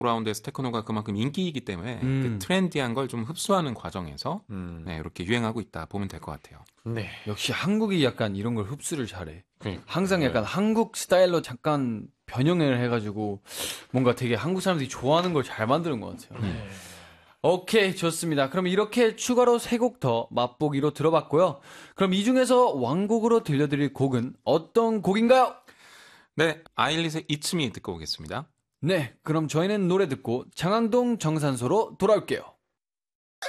라운드에서 테크노가 그만큼 인기이기 때문에 그 트렌디한 걸 좀 흡수하는 과정에서 네, 이렇게 유행하고 있다 보면 될 것 같아요. 네. 역시 한국이 약간 이런 걸 흡수를 잘해. 그러니까. 항상 약간 한국 스타일로 잠깐 변형을 해가지고 뭔가 되게 한국 사람들이 좋아하는 걸 잘 만드는 것 같아요. 오케이, 좋습니다. 그럼 이렇게 추가로 3곡 더 맛보기로 들어봤고요. 그럼 이 중에서 왕곡으로 들려드릴 곡은 어떤 곡인가요? 네, 아일릿의 It's Me 듣고 오겠습니다. 네, 그럼 저희는 노래 듣고 장항동 정산소로 돌아올게요.